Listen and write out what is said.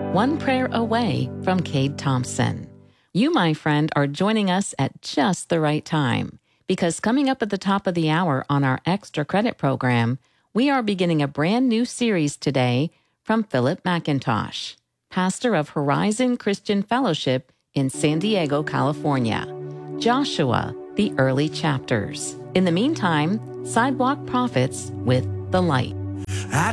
One prayer away from Cade Thompson. You, my friend, are joining us at just the right time, because coming up at the top of the hour on our Extra Credit program, we are beginning a brand new series today from Philip McIntosh, pastor of Horizon Christian Fellowship in San Diego, California. Joshua, the early chapters. In the meantime, Sidewalk Prophets with The Light.